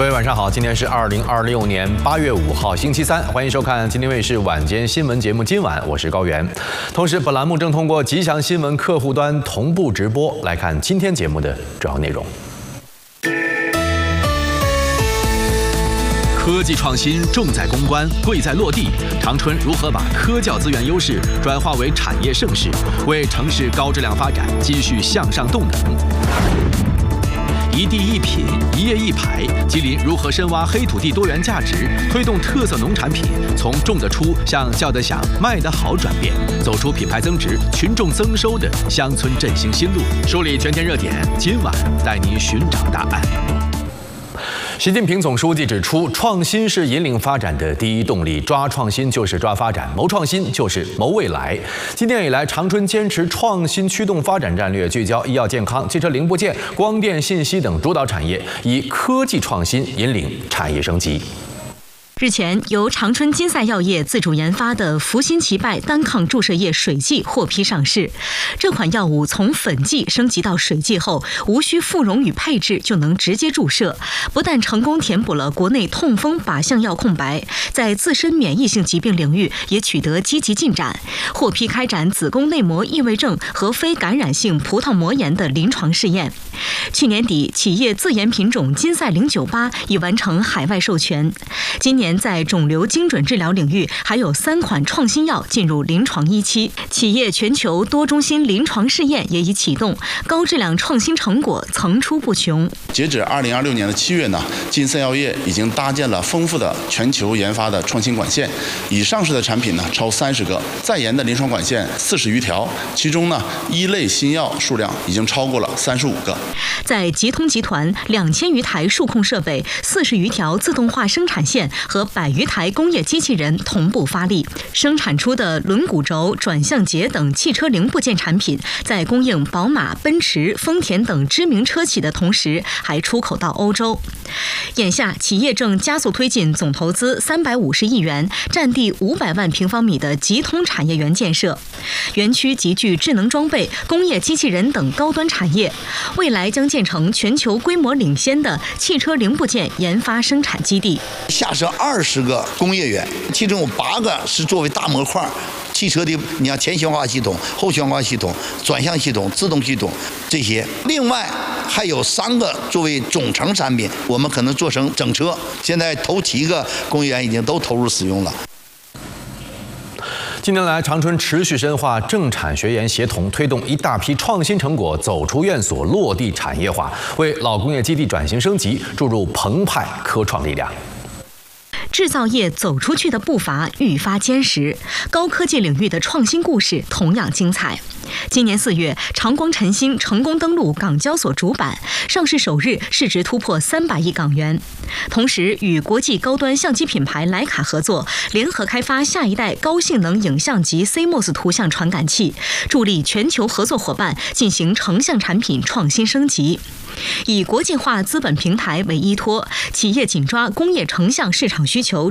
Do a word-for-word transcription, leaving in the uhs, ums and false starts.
各位晚上好，今天是二零二六年八月五号星期三，欢迎收看今天卫视晚间新闻节目。今晚我是高原，同时本栏目正通过吉祥新闻客户端同步直播。来看今天节目的主要内容。 科技创新重在攻关，贵在落地。长春如何把科教资源优势转化为产业盛世，为城市高质量发展积蓄向上动能？一地一品，一业一牌，吉林如何深挖黑土地多元价值，推动特色农产品从种得出向叫得响、卖得好转变，走出品牌增值、群众增收的乡村振兴新路？梳理全天热点，今晚带您寻找答案。 习近平总书记指出，创新是引领发展的第一动力，抓创新就是抓发展，谋创新就是谋未来。今年以来，长春坚持创新驱动发展战略，聚焦医药健康、汽车零部件、光电信息等主导产业，以科技创新引领产业升级。 日前，由长春金赛药业自主研发的福新奇拜单抗注射液水剂获批上市。这款药物从粉剂升级到水剂后，无需复溶与配置就能直接注射，不但成功填补了国内痛风靶向药空白，在自身免疫性疾病领域也取得积极进展，获批开展子宫内膜异位症和非感染性葡萄膜炎的临床试验。去年底，企业自研品种金赛零九八已完成海外授权。今年在肿瘤精准治疗领域，还有三款创新药进入临床一期，企业全球多中心临床试验也已启动，高质量创新成果层出不穷。 截止二零二六年的七月呢，金赛药业已经搭建了丰富的全球研发的创新管线，已上市的产品呢超三十个，在研的临床管线四十余条，其中呢一类新药数量已经超过了三十五个。 在吉通集团，两千余台数控设备、四十余条自动化生产线和百余台工业机器人同步发力，生产出的轮毂轴、转向节等汽车零部件产品，在供应宝马、奔驰、丰田等知名车企的同时，还出口到欧洲。眼下，企业正加速推进总投资三百五十亿元、占地五百万平方米的吉通产业园建设，园区集聚智能装备、工业机器人等高端产业，未来将建成全球规模领先的汽车零部件研发生产基地。 下设二十个工业园，其中有八个是作为大模块。汽车的，你像前悬挂系统、后悬挂系统、转向系统、自动系统这些，另外还有三个作为总成产品，我们可能做成整车。现在头七个工业园已经都投入使用了。 近年来，长春持续深化政产学研协同，推动一大批创新成果走出院所落地产业化，为老工业基地转型升级注入澎湃科创力量。 制造业走出去的步伐愈发坚实，高科技领域的创新故事同样精彩。今年四月，长光晨星成功登陆港交所主板，上市首日市值突破三百亿港元。同时，与国际高端相机品牌徕卡合作，联合开发下一代高性能影像级 C M O S 图像传感器，助力全球合作伙伴进行成像产品创新升级。以国际化资本平台为依托，企业紧抓工业成像市场需求